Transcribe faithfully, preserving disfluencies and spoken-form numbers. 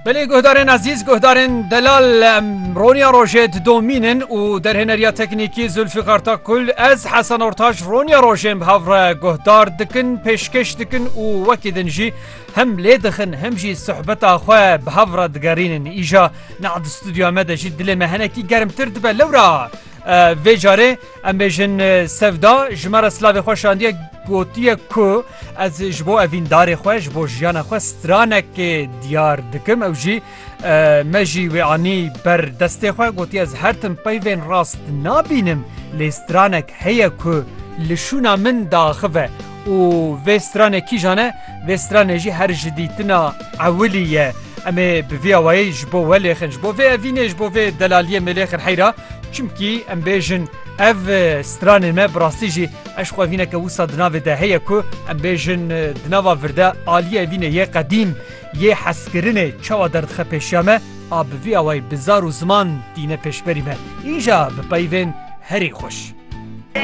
بله گهدارن عزیز گهدارن دلال رونیا روشت دومینن و در هنریا تکنیکی زلفقار تا کل از حسن ارتاش رونیا روشن بهاور گهدار دکن پیشکش دکن و وکی دنجی هم لیدخن هم جی صحبت آخواه بهاور دگارینن ایجا نعد استودیو آمده جی دل مهنکی گرم ترد به لورا و جاره ام بیجن سفدا جمار سلاوی خوشاندیه گوتیه که از جبو اوین دار خواه جبو جیان خواه سترانک دیار دکم او جی مجی وعانی بر دسته خواه گوتی از هر تم پیوین راست نابینم لی سترانک هیا که لشونا من داخوه و و سترانکی جانه و سترانجی هر جدیدنا اولیه اما بوی آوایی جبو ولیخن جبو و اوینه جبو و دلالیه ملیخن حیرا چمکی ام بیجن اف ستران ما براستی جی اش خواه که وصا دناو ده هیا که ام بیجن دناوا ورده آلیه وینه یه قدیم یه حسکرنه چوا درد خپشیامه آب وی آوای بزار و زمان دینه پیش بریمه اینجا بپایوین هری خوش